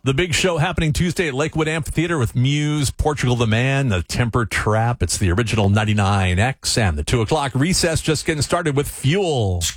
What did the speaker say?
The big show happening Tuesday at Lakewood Amphitheater with Muse, Portugal the Man, The Temper Trap. It's the original 99X, and the 2 o'clock recess just getting started with Fuel.